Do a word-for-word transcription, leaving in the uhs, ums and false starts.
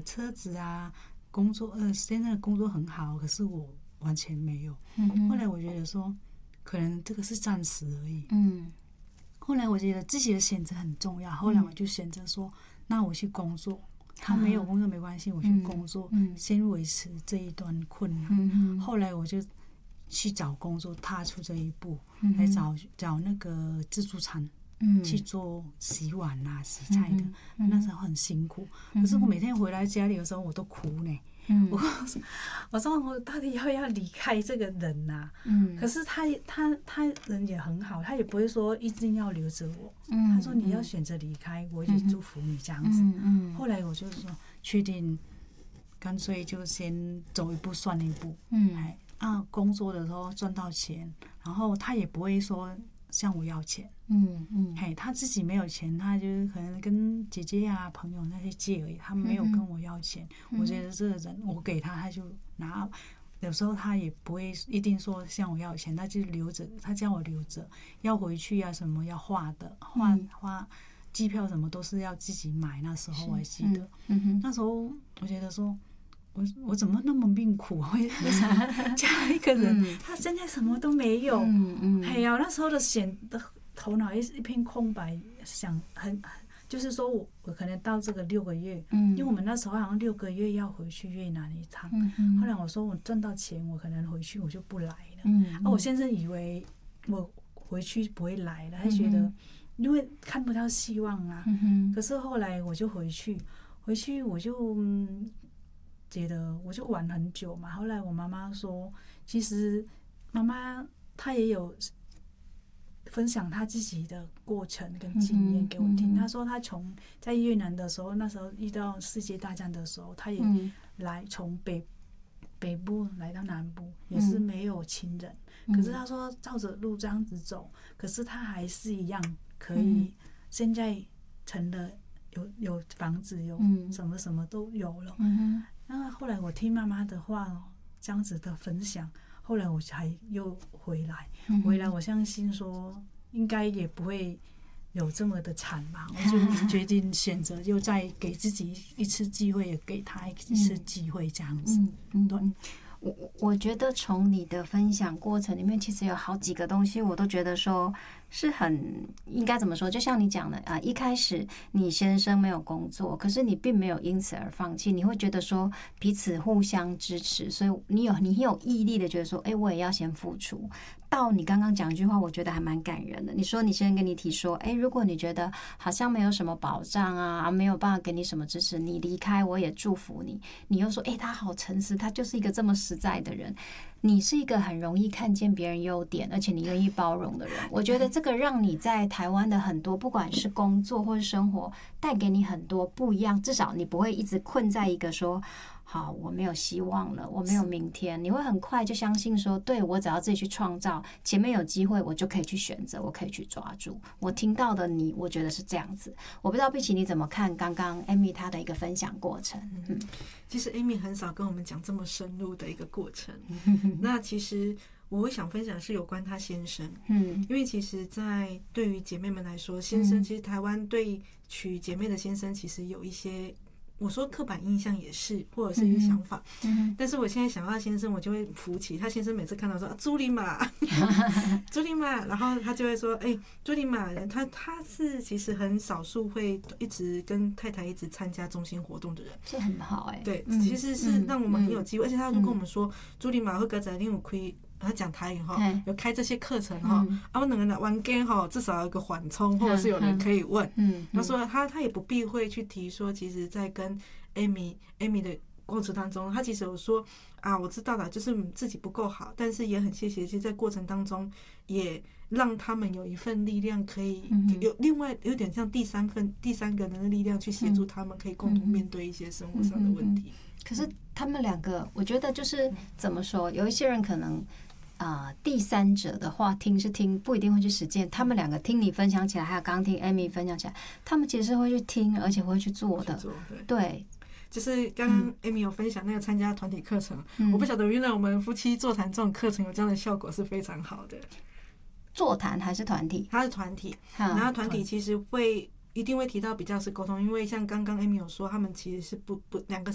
车子啊，工作呃先生的工作很好，可是我完全没有。嗯、后来我觉得说，可能这个是暂时而已。嗯。后来我觉得自己的选择很重要，后来我就选择说，那我去工作。他没有工作没关系，我去工作，嗯嗯、先维持这一段困难。嗯、后来我就去找工作，踏出这一步，嗯、来找找那个自助餐，嗯、去做洗碗啊、洗菜的。嗯、那时候很辛苦，嗯、可是我每天回来家里的时候，我都哭呢。嗯、我我说我到底要不要离开这个人啊？嗯、可是他他他人也很好，他也不会说一定要留着我。嗯、他说你要选择离开，我也祝福你这样子。嗯嗯、后来我就是说确定，干脆就先走一步算一步。嗯，啊，工作的时候赚到钱，然后他也不会说向我要钱。嗯嗯，嘿，他自己没有钱，他就是可能跟姐姐啊、朋友那些借而已，他没有跟我要钱。嗯、我觉得这个人，我给他，他就拿。有时候他也不会一定说向我要钱，他就留着，他叫我留着，要回去啊什么要花的，花花机票什么都是要自己买。那时候我还记得，嗯嗯、那时候我觉得说。我我怎么那么命苦？为为什么这样一个人，嗯、他现在什么都没有？嗯嗯，哎呀，那时候的想的头脑一一片空白，想很就是说我我可能到这个六个月，嗯，因为我们那时候好像六个月要回去越南一趟。嗯嗯，后来我说我赚到钱，我可能回去我就不来了。嗯，啊，我先生以为我回去不会来了，他觉得因为看不到希望啊。嗯可是后来我就回去，回去我就。嗯觉得我就玩很久嘛，后来我妈妈说，其实妈妈她也有分享她自己的过程跟经验给我听。嗯、她说她从在越南的时候，那时候遇到世界大战的时候，她也来从北北部来到南部，也是没有亲人。嗯、可是她说照着路这样子走，可是她还是一样可以，现在成了有有房子，有什么什么都有了。嗯那后来我听妈妈的话，这样子的分享，后来我才又回来。回来我相信说，应该也不会有这么的惨吧。我就决定选择，又再给自己一次机会，也给他一次机会，这样子。嗯，对。 我我觉得从你的分享过程里面，其实有好几个东西，我都觉得说是很应该怎么说？就像你讲的啊，一开始你先生没有工作，可是你并没有因此而放弃，你会觉得说彼此互相支持，所以你有你很有毅力的觉得说，哎，我也要先付出。到你刚刚讲一句话，我觉得还蛮感人的。你说你先生跟你提说，哎，如果你觉得好像没有什么保障啊，没有办法给你什么支持，你离开我也祝福你。你又说，哎，他好诚实，他就是一个这么实在的人。你是一个很容易看见别人优点，而且你愿意包容的人。我觉得这个让你在台湾的很多，不管是工作或是生活，带给你很多不一样。至少你不会一直困在一个说，好，我没有希望了，我没有明天。你会很快就相信说，对，我只要自己去创造，前面有机会我就可以去选择，我可以去抓住。我听到的你，我觉得是这样子。我不知道碧琪你怎么看刚刚 Amy 她的一个分享过程。嗯， 其实 Amy 很少跟我们讲这么深入的一个过程。那其实我会想分享是有关他先生。嗯，因为其实在对于姐妹们来说，先生其实台湾对娶姐妹的先生其实有一些，我说刻板印象也是，或者是一个想法。嗯、但是我现在想到先生，我就会服气。他先生每次看到说、啊、朱莉玛，朱莉玛，然后他就会说，哎、欸，朱莉玛，他他是其实很少数会一直跟太太一直参加中心活动的人， 这很好哎、欸。 对，嗯、其实是让我们很有机会，嗯、而且他就跟我们说，朱莉玛会跟在另有亏。他讲台语哈，有开这些课程哈，啊，我两个人玩 game 哈，至少有个缓冲，或者是有人可以问。嗯，他说他他也不避讳去提说，其实，在跟 Amy Amy 的过程当中，他其实有说啊，我知道了，就是自己不够好，但是也很谢谢，其实在过程当中也让他们有一份力量，可以有另外有点像第三份第三个人的力量去协助他们，可以共同面对一些生活上的问题。 可是他们两个，我觉得就是怎么说，有一些人可能。啊、呃，第三者的话听是听，不一定会去实践。他们两个听你分享起来，还有刚刚听 Amy 分享起来，他们其实是会去听，而且会去做的。 做对， 对， 就是刚刚 Amy 有分享那个参加团体课程，嗯、我不晓得原来我们夫妻座谈这种课程有这样的效果是非常好的。 座谈还是团体？ 它是团体，然后团体其实会一定会提到比较是沟通，因为像刚刚 Amy 有说，他们其实是不不两个。